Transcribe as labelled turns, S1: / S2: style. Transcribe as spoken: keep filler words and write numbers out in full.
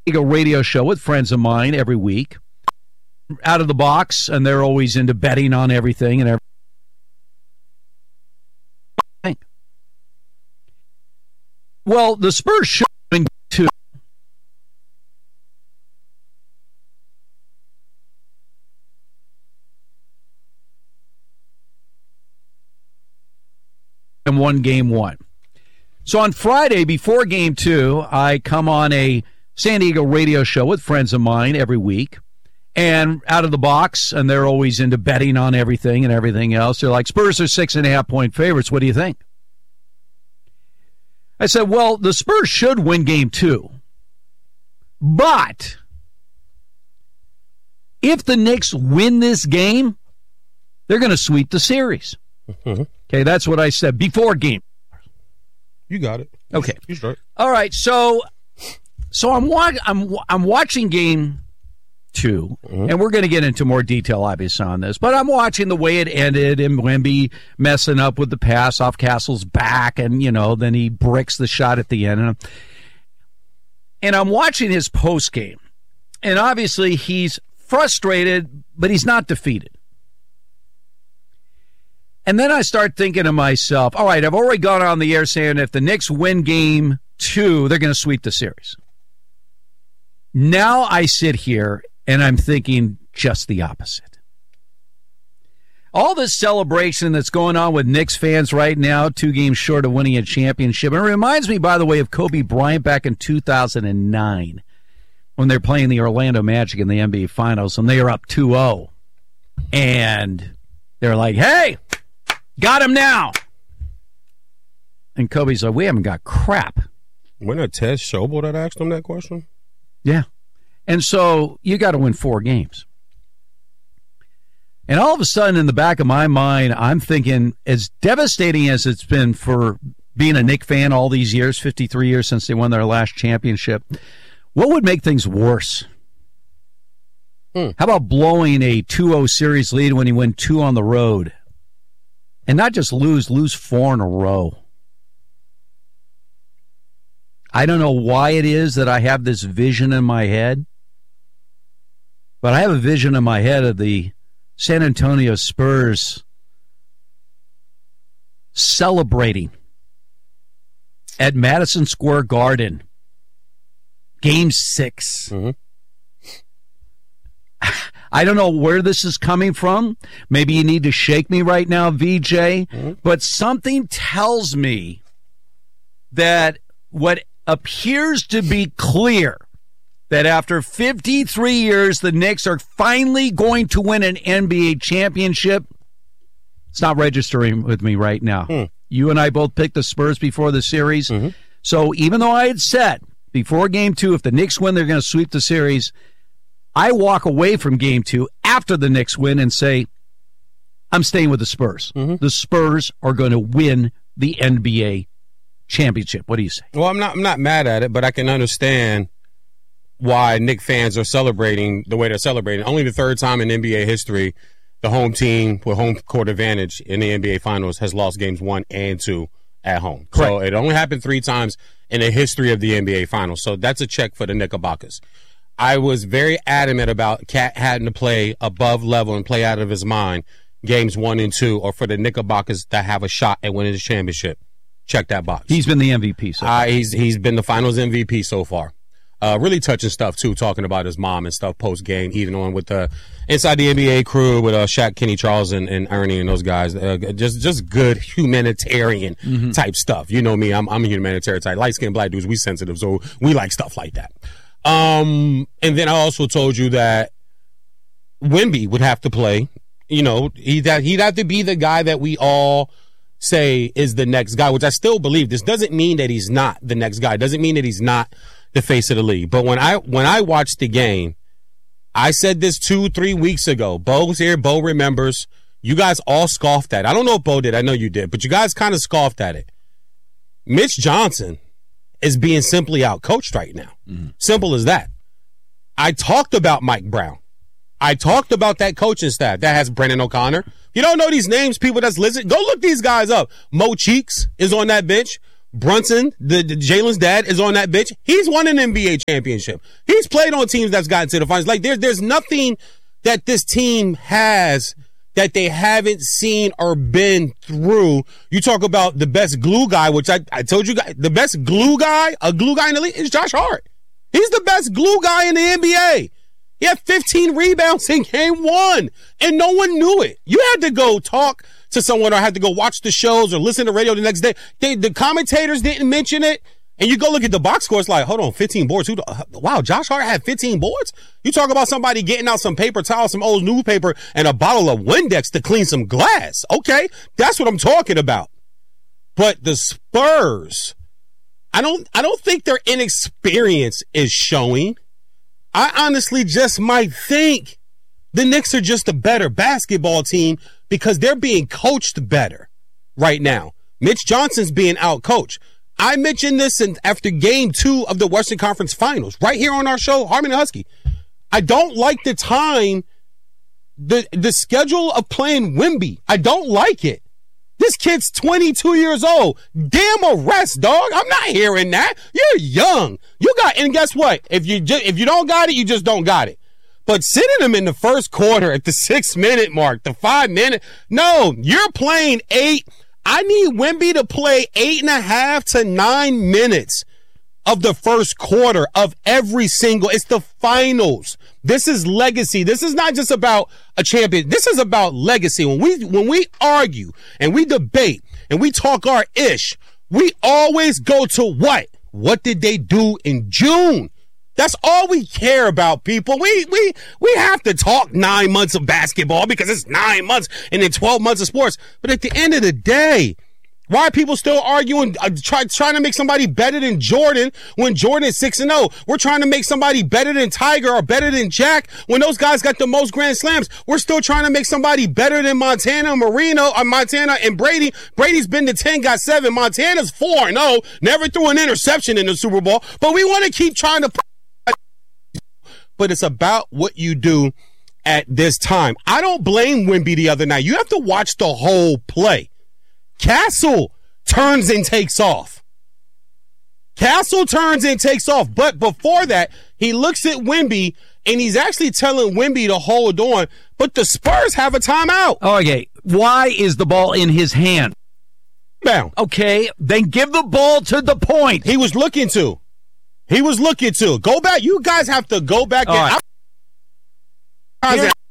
S1: A radio show with friends of mine every week, out of the box, and they're always into betting on everything and everything. Well, the Spurs should win two. And won game one. So on Friday, before game two, I come on a San Diego radio show with friends of mine every week, and out of the box, and they're always into betting on everything and everything else. They're like, Spurs are six and a half point favorites. What do you think? I said, well, the Spurs should win game two, but if the Knicks win this game, they're going to sweep the series. Mm-hmm. Okay, that's what I said before game.
S2: You got it.
S1: Okay.
S2: You start.
S1: All right, so so I'm wa- I'm I'm watching game two, mm-hmm. and we're going to get into more detail, obviously, on this. But I'm watching the way it ended, and Wemby messing up with the pass off Castle's back, and you know, then he bricks the shot at the end, and I'm, and I'm watching his post game, and obviously he's frustrated, but he's not defeated. And then I start thinking to myself, all right, I've already gone on the air saying if the Knicks win game two, they're going to sweep the series. Now I sit here and I'm thinking just the opposite. All this celebration that's going on with Knicks fans right now, two games short of winning a championship. And it reminds me, by the way, of Kobe Bryant back in two thousand nine when they're playing the Orlando Magic in the N B A Finals and they are up two oh. And they're like, hey, got him now. And Kobe's like, we haven't got crap.
S2: Wasn't it Ted Schobel that asked him that question?
S1: Yeah. And so you got to win four games. And all of a sudden, in the back of my mind, I'm thinking, as devastating as it's been for being a Knick fan all these years, fifty-three years since they won their last championship, what would make things worse? Hmm. How about blowing a two oh series lead when you win two on the road? And not just lose, lose four in a row. I don't know why it is that I have this vision in my head, but I have a vision in my head of the San Antonio Spurs celebrating at Madison Square Garden, Game six. Mm-hmm. I don't know where this is coming from. Maybe you need to shake me right now, V J. Mm-hmm. But something tells me that what appears to be clear, that after fifty-three years, the Knicks are finally going to win an N B A championship. It's not registering with me right now. Mm. You and I both picked the Spurs before the series. Mm-hmm. So even though I had said before game two, if the Knicks win, they're going to sweep the series, I walk away from game two after the Knicks win and say, I'm staying with the Spurs. Mm-hmm. The Spurs are going to win the N B A championship. What do you say?
S2: Well, I'm not I'm not mad at it, but I can understand why Knick fans are celebrating the way they're celebrating. Only the third time in N B A history, the home team with home court advantage in the N B A Finals has lost games one and two at home. Correct. So it only happened three times in the history of the N B A Finals. So that's a check for the Knickerbockers. I was very adamant about Cat having to play above level and play out of his mind games one and two, or for the Knickerbockers to have a shot at winning the championship. Check that box.
S1: He's been the M V P so far.
S2: Uh, he's he's been the Finals M V P so far. Uh, really touching stuff too, talking about his mom and stuff post game, even on with the inside the N B A crew with uh, Shaq, Kenny Charles, and, and Ernie and those guys. Uh, just just good humanitarian mm-hmm. type stuff. You know me, I'm I'm a humanitarian type. Light skinned black dudes, we sensitive, so we like stuff like that. Um, and then I also told you that Wemby would have to play. You know, he'd have, he'd have to be the guy that we all say is the next guy, which I still believe. This doesn't mean that he's not the next guy. It doesn't mean that he's not the face of the league. But when I when I watched the game, I said this two, three weeks ago. Bo's here. Bo remembers. You guys all scoffed at it. I don't know if Bo did. I know you did. But you guys kind of scoffed at it. Mitch Johnson is being simply outcoached right now. Mm-hmm. Simple as that. I talked about Mike Brown. I talked about that coaching staff. That has Brendan O'Connor. You don't know these names, people that's listening, go look these guys up. Mo Cheeks is on that bench. Brunson, the, the Jalen's dad, is on that bitch. He's won an N B A championship. He's played on teams that's gotten to the finals. Like, there's there's nothing that this team has that they haven't seen or been through. You talk about the best glue guy, which I, I told you guys, the best glue guy, a glue guy in the league is Josh Hart. He's the best glue guy in the N B A. He had fifteen rebounds in game one, and no one knew it. You had to go talk to someone or had to go watch the shows or listen to radio the next day. They, the commentators didn't mention it. And you go look at the box score, it's like, hold on, fifteen boards. Who, wow, Josh Hart had fifteen boards? You talk about somebody getting out some paper towel, some old newspaper, and a bottle of Windex to clean some glass. Okay, that's what I'm talking about. But the Spurs, I don't, I don't think their inexperience is showing. I honestly just might think the Knicks are just a better basketball team because they're being coached better right now. Mitch Johnson's being out-coached. I mentioned this in, after game two of the Western Conference Finals, right here on our show, Harmon and Husky. I don't like the time, the, the schedule of playing Wemby. I don't like it. This kid's twenty-two years old. Damn a rest, dog. I'm not hearing that. You're young. You got, and guess what? If you just, if you don't got it, you just don't got it. But sitting him in the first quarter at the six minute mark, the five minute, no, you're playing eight. I need Wemby to play eight and a half to nine minutes of the first quarter of every single. It's the finals. This is legacy. This is not just about a champion. This is about legacy. When we when we argue and we debate and we talk our ish, we always go to what? What did they do in June? That's all we care about, people. We we we have to talk nine months of basketball because it's nine months and then twelve months of sports. But at the end of the day, why are people still arguing, uh, try, trying to make somebody better than Jordan when Jordan is six and oh? We're trying to make somebody better than Tiger or better than Jack when those guys got the most Grand Slams. We're still trying to make somebody better than Montana, Marino, or Montana and Brady. Brady's been to ten, got seven. Montana's four and oh, never threw an interception in the Super Bowl. But we want to keep trying to... But it's about what you do at this time. I don't blame Wemby the other night. You have to watch the whole play. Castle turns and takes off. Castle turns and takes off. But before that, he looks at Wemby, and he's actually telling Wemby to hold on. But the Spurs have a timeout.
S1: Okay, why is the ball in his hand?
S2: Bound.
S1: Okay, then give the ball to the point.
S2: He was looking to. He was looking to. Go back. You guys have to go back.
S1: All
S2: and
S1: right.